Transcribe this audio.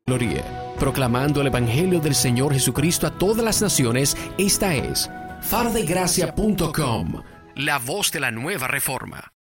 Gloria, proclamando el Evangelio del Señor Jesucristo a todas las naciones. Esta es fardegracia.com, la voz de la nueva reforma.